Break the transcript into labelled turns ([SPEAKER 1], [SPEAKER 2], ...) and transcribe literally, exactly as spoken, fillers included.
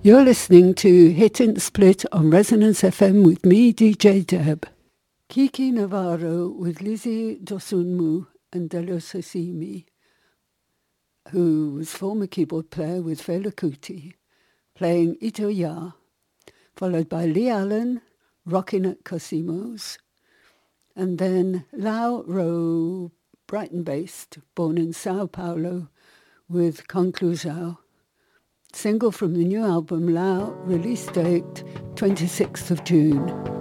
[SPEAKER 1] You're listening to Hit and Split on Resonance F M with me, D J Deb. Kiki Navarro with Lizzie Dosunmu and Delos Hasimi, who was former keyboard player with Fela Kuti, playing Ito Ya, followed by Lee Allen, rocking at Cosimo's, and then Lau Ro, Brighton-based, born in Sao Paulo, with Conclusão. Single from the new album Lau, release date twenty-sixth of June.